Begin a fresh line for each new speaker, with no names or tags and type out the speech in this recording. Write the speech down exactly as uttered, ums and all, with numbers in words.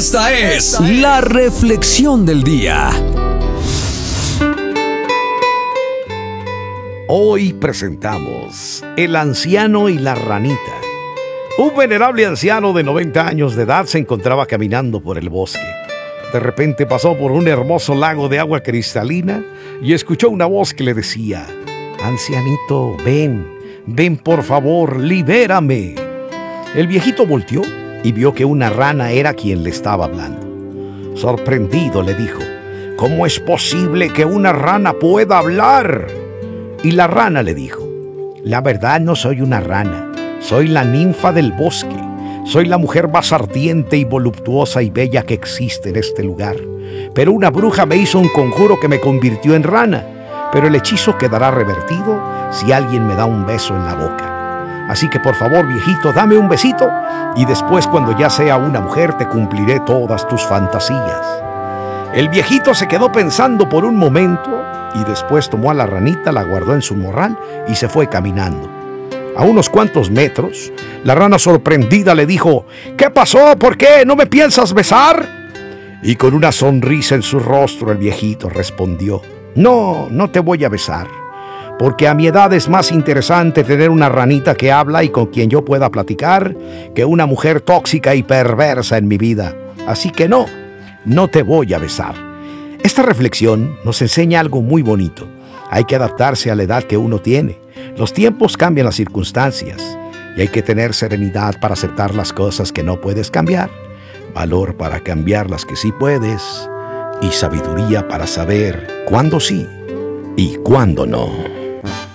Esta es la reflexión del día.
Hoy presentamos El anciano y la ranita. Un venerable anciano de noventa años de edad se encontraba caminando por el bosque. De repente pasó por un hermoso lago de agua cristalina y escuchó una voz que le decía: «Ancianito, ven, ven por favor, libérame». El viejito volteó y vio que una rana era quien le estaba hablando. Sorprendido le dijo: «¿Cómo es posible que una rana pueda hablar?». Y la rana le dijo: «La verdad no soy una rana, soy la ninfa del bosque. Soy la mujer más ardiente y voluptuosa y bella que existe en este lugar. Pero una bruja me hizo un conjuro que me convirtió en rana. Pero el hechizo quedará revertido si alguien me da un beso en la boca. Así que por favor, viejito, dame un besito y después, cuando ya sea una mujer, te cumpliré todas tus fantasías». El viejito se quedó pensando por un momento y después tomó a la ranita, la guardó en su morral y se fue caminando. A unos cuantos metros, la rana sorprendida le dijo: «¿Qué pasó? ¿Por qué? ¿No me piensas besar?». Y con una sonrisa en su rostro el viejito respondió: «No, no te voy a besar, porque a mi edad es más interesante tener una ranita que habla y con quien yo pueda platicar que una mujer tóxica y perversa en mi vida. Así que no, no te voy a besar». Esta reflexión nos enseña algo muy bonito. Hay que adaptarse a la edad que uno tiene. Los tiempos cambian las circunstancias y hay que tener serenidad para aceptar las cosas que no puedes cambiar, valor para cambiar las que sí puedes y sabiduría para saber cuándo sí y cuándo no.